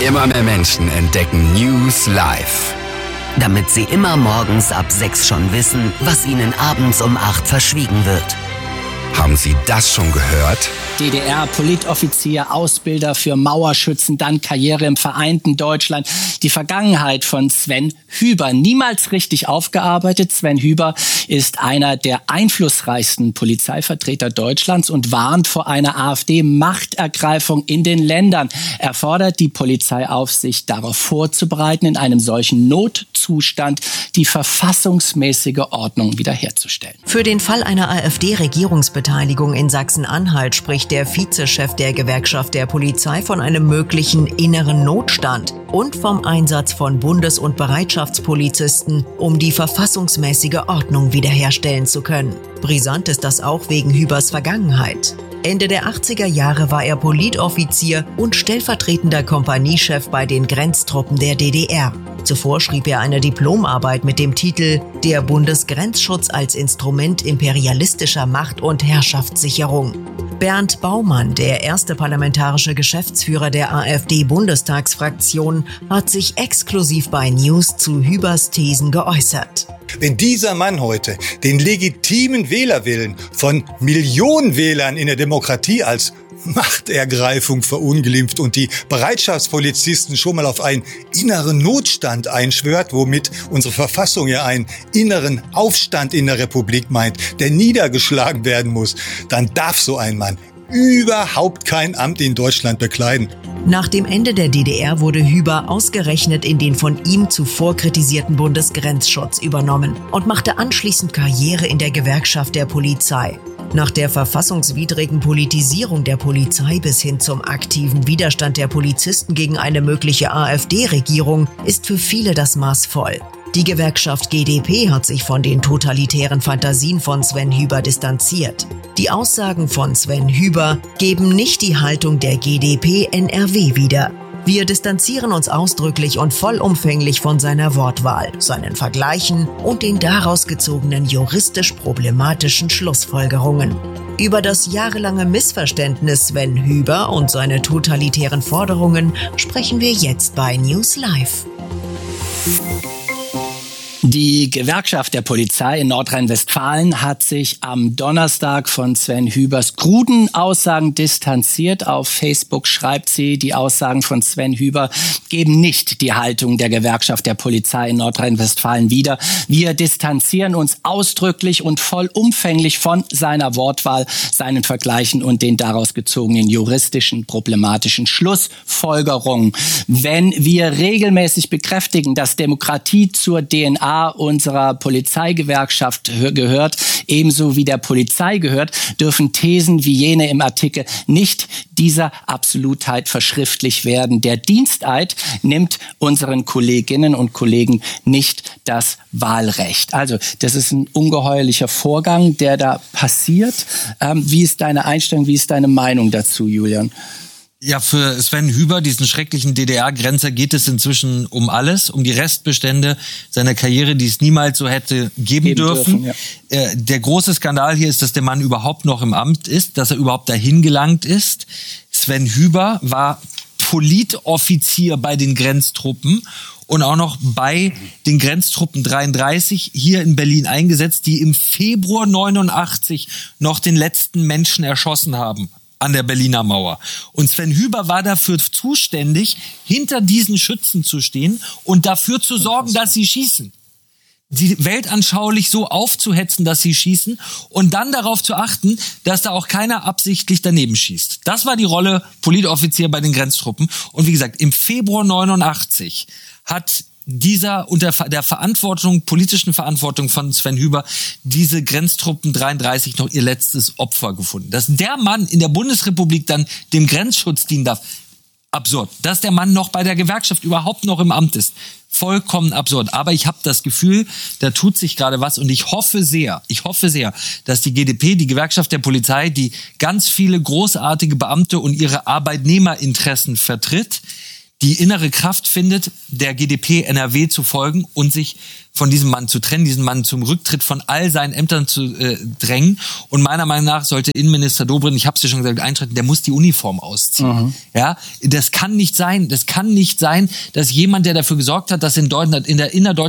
Immer mehr Menschen entdecken News Live. Damit sie immer morgens ab 6 schon wissen, was ihnen abends um 8 verschwiegen wird. Haben Sie das schon gehört? DDR, Politoffizier, Ausbilder für Mauerschützen, dann Karriere im vereinten Deutschland. Die Vergangenheit von Sven Hyber, niemals richtig aufgearbeitet. Sven Hyber ist einer der einflussreichsten Polizeivertreter Deutschlands und warnt vor einer AfD-Machtergreifung in den Ländern. Er fordert die Polizeiaufsicht darauf vorzubereiten, in einem solchen Notzustand die verfassungsmäßige Ordnung wiederherzustellen. Für den Fall einer AfD-Regierungsbeteiligung in Sachsen-Anhalt spricht der Vizechef der Gewerkschaft der Polizei von einem möglichen inneren Notstand und vom Einsatz von Bundes- und Bereitschaftspolizisten, um die verfassungsmäßige Ordnung wiederherstellen zu können. Brisant ist das auch wegen Hübers Vergangenheit. Ende der 80er Jahre war er Politoffizier und stellvertretender Kompaniechef bei den Grenztruppen der DDR. Zuvor schrieb er eine Diplomarbeit mit dem Titel »Der Bundesgrenzschutz als Instrument imperialistischer Macht- und Herrschaftssicherung«. Bernd Baumann, der erste parlamentarische Geschäftsführer der AfD-Bundestagsfraktion, hat sich exklusiv bei News zu Hübers Thesen geäußert. Wenn dieser Mann heute den legitimen Wählerwillen von Millionen Wählern in der Demokratie als Machtergreifung verunglimpft und die Bereitschaftspolizisten schon mal auf einen inneren Notstand einschwört, womit unsere Verfassung ja einen inneren Aufstand in der Republik meint, der niedergeschlagen werden muss, dann darf so ein Mann überhaupt kein Amt in Deutschland bekleiden. Nach dem Ende der DDR wurde Hyber ausgerechnet in den von ihm zuvor kritisierten Bundesgrenzschutz übernommen und machte anschließend Karriere in der Gewerkschaft der Polizei. Nach der verfassungswidrigen Politisierung der Polizei bis hin zum aktiven Widerstand der Polizisten gegen eine mögliche AfD-Regierung ist für viele das Maß voll. Die Gewerkschaft GdP hat sich von den totalitären Fantasien von Sven Hyber distanziert. Die Aussagen von Sven Hyber geben nicht die Haltung der GdP NRW wider. Wir distanzieren uns ausdrücklich und vollumfänglich von seiner Wortwahl, seinen Vergleichen und den daraus gezogenen juristisch problematischen Schlussfolgerungen. Über das jahrelange Missverständnis Sven Hyber und seine totalitären Forderungen sprechen wir jetzt bei News Live. Die Gewerkschaft der Polizei in Nordrhein-Westfalen hat sich am Donnerstag von Sven Hübers kruden Aussagen distanziert. Auf Facebook schreibt sie, die Aussagen von Sven Hyber geben nicht die Haltung der Gewerkschaft der Polizei in Nordrhein-Westfalen wider. Wir distanzieren uns ausdrücklich und vollumfänglich von seiner Wortwahl, seinen Vergleichen und den daraus gezogenen juristischen, problematischen Schlussfolgerungen. Wenn wir regelmäßig bekräftigen, dass Demokratie zur DNA unserer Polizeigewerkschaft gehört, ebenso wie der Polizei gehört, dürfen Thesen wie jene im Artikel nicht dieser Absolutheit verschriftlicht werden. Der Diensteid nimmt unseren Kolleginnen und Kollegen nicht das Wahlrecht. Also das ist ein ungeheuerlicher Vorgang, der da passiert. Wie ist deine Einstellung, wie ist deine Meinung dazu, Julian? Ja, für Sven Hyber, diesen schrecklichen DDR-Grenzer, geht es inzwischen um alles, um die Restbestände seiner Karriere, die es niemals so hätte geben dürfen. Ja. Der große Skandal hier ist, dass der Mann überhaupt noch im Amt ist, dass er überhaupt dahin gelangt ist. Sven Hyber war Politoffizier bei den Grenztruppen und auch noch bei den Grenztruppen 33 hier in Berlin eingesetzt, die im Februar 89 noch den letzten Menschen erschossen haben an der Berliner Mauer. Und Sven Hyber war dafür zuständig, hinter diesen Schützen zu stehen und dafür zu sorgen, dass sie schießen. Die weltanschaulich so aufzuhetzen, dass sie schießen und dann darauf zu achten, dass da auch keiner absichtlich daneben schießt. Das war die Rolle Politoffizier bei den Grenztruppen. Und wie gesagt, im Februar 89 hat dieser unter der Verantwortung, politischen Verantwortung von Sven Hyber, diese Grenztruppen 33 noch ihr letztes Opfer gefunden. Dass der Mann in der Bundesrepublik dann dem Grenzschutz dienen darf, absurd. Dass der Mann noch bei der Gewerkschaft überhaupt noch im Amt ist, vollkommen absurd. Aber ich habe das Gefühl, da tut sich gerade was und ich hoffe sehr, dass die GdP, die Gewerkschaft der Polizei, die ganz viele großartige Beamte und ihre Arbeitnehmerinteressen vertritt, die innere Kraft findet, der GdP NRW zu folgen und sich von diesem Mann zu trennen, diesen Mann zum Rücktritt von all seinen Ämtern zu drängen. Und meiner Meinung nach sollte Innenminister Dobrindt, ich habe es ja schon gesagt, eintreten, der muss die Uniform ausziehen. Ja, das kann nicht sein. Das kann nicht sein, dass jemand, der dafür gesorgt hat, dass in der innerdeutschen